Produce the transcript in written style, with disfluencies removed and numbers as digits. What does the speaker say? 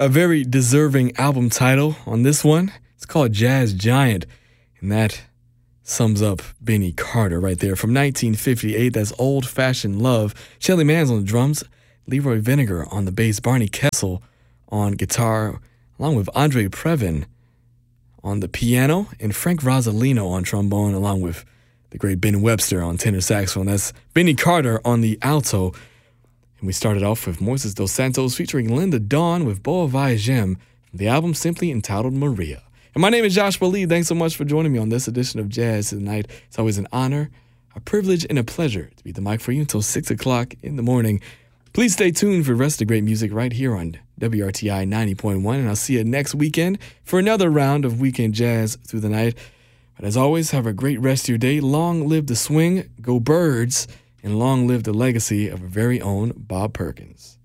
a very deserving album title on this one. It's called Jazz Giant, and that sums up Benny Carter right there from 1958. That's Old Fashioned Love. Shelly Mannes on the drums, Leroy Vinegar on the bass, Barney Kessel on guitar, along with Andre Previn on the piano, and Frank Rosalino on trombone, along with the great Ben Webster on tenor saxophone. That's Benny Carter on the alto. And we started off with Moises Dos Santos featuring Linda Dawn with Boa Vai Gem from the album simply entitled Maria. And my name is Joshua Lee. Thanks so much for joining me on this edition of Jazz Tonight. It's always an honor, a privilege, and a pleasure to be at the mic for you until 6 o'clock in the morning. Please stay tuned for the rest of the great music right here on WRTI 90.1, and I'll see you next weekend for another round of Weekend Jazz through the night. But as always, have a great rest of your day. Long live the swing, go Birds, and long live the legacy of our very own Bob Perkins.